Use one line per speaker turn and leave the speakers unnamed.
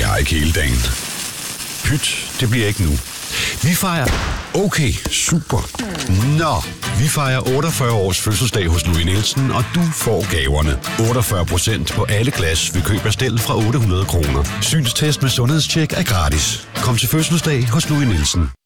tager ikke hele dagen. Pyt, det bliver ikke nu. Vi fejrer... Okay, super. Nå, vi fejrer 48 års fødselsdag hos Louis Nielsen, og du får gaverne. 48% på alle glas ved køb af stel fra 800 kroner. Synstest med sundhedstjek er gratis. Kom til fødselsdag hos Louis Nielsen.